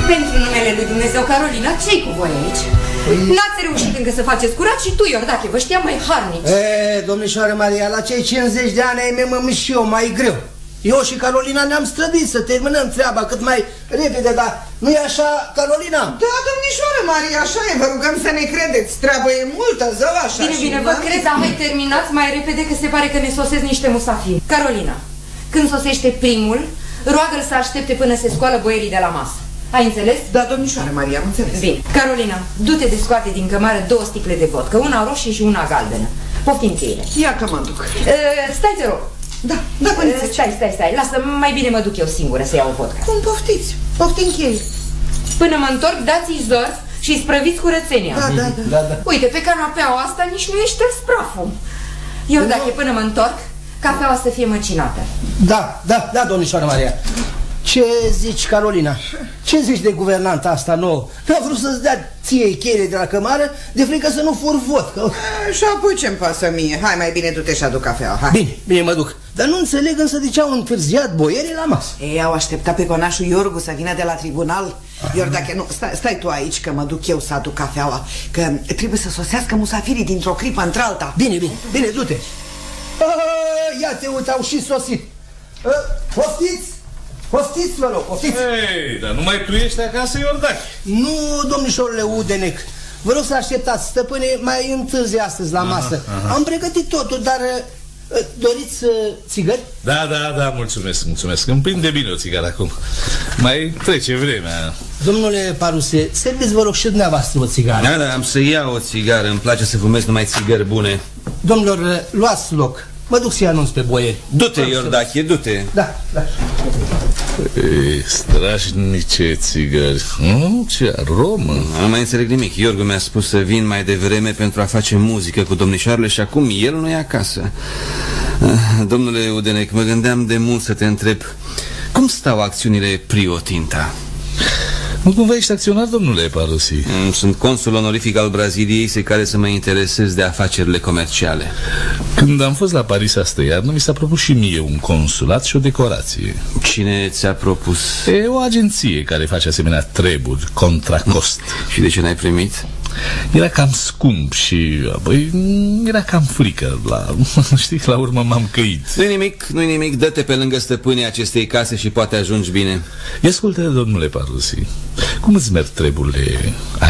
Pentru numele lui Dumnezeu, Carolina, ce-i cu voi aici? N-ați reușit încă să faceți curat și tu, Iordache, vă știam mai harnici. Domnișoară Maria, la cei 50 de ani ai mei mă mișc și eu mai greu. Eu și Carolina ne-am străduit să terminăm treaba cât mai repede, dar nu-i așa, Carolina? Da, domnișoară Maria, așa e, vă rugăm să ne credeți. Treaba e multă, zău, așa. Bine, vă cred, dar hai terminați mai repede că se pare că ne sosesc niște musafiri. Carolina, când sosește primul, roagă-l să aștepte până se scoală boierii de la masă. Ai înțeles? Da, domnișoară Maria, am înțeles. Bine. Carolina, du-te de scoate din cămară 2 sticle de vodcă, una roșie și una galbenă. Poftim cheile. Ia că mă duc. Stai, te rog. Da, părințe. Stai, lasă, mai bine mă duc eu singură să iau vodka. Cum poftiți? Poftim cheile. Până mă întorc, dați-i zor și sprăviți curățenia. Da. Uite, pe canapeaua asta nici nu e șters praful. Iordache, până mă întorc, cafeaua să fie măcinată. Da, domnișoară Maria. Ce zici, Carolina? Ce zici de guvernanta asta nouă? N-a vrut să-ți dea ție cheile de la cămară de frică să nu fur vodcă. Și apoi ce-mi pasă mie? Hai, mai bine du-te și adu cafeaua, hai. Bine, mă duc. Dar nu înțeleg însă de ce au întârziat boierii la masă. Ei, au așteptat pe conașul Iorgu să vină de la tribunal. Iordache, nu, stai tu aici că mă duc eu să aduc cafeaua, că trebuie să sosească musafirii dintr-o clipă într-alta. Bine, du-te. Ia te uite, au și sosit. Poftiți, vă rog, poftiți. Ei, dar numai tu ești acasă, Iordache? Nu, domnișorule Udenec. Vă rog să așteptați, stăpâne, mai întârzi astăzi la masă. Am pregătit totul, dar doriți țigări? Da, mulțumesc. Îmi prinde bine o țigară acum. Mai trece vremea. Domnule Paruse, serviți vă rog și dumneavoastră o țigară. Da, am să iau o țigară. Îmi place să fumez numai țigări bune. Domnilor, luați loc. Mă duc să-i anunț pe boieri. Du-te, Iordache, du-te. Da. Ei, strașnice țigări. Ce aromă. Nu mai înțeleg nimic. Iorgu mi-a spus să vin mai devreme pentru a face muzică cu domnișoarele și acum el nu e acasă. Domnule Udenec, mă gândeam de mult să te întreb, cum stau acțiunile Prio Tinta? Nu cumva ești acționar, domnule Parusi? Sunt consul onorific al Braziliei, se care să mă interesez de afacerile comerciale. Când am fost la Paris astă-iarnă, mi s-a propus și mie un consulat și o decorație. Cine ți-a propus? E o agenție care face asemenea treburi, contra cost. Și de ce n-ai primit? Era cam scump și apoi era cam frică. Știi, la urmă m-am căit. Nu-i nimic, dă-te pe lângă stăpânii acestei case și poate ajungi bine. Ascultă, domnule Parusi, cum îți merg treburile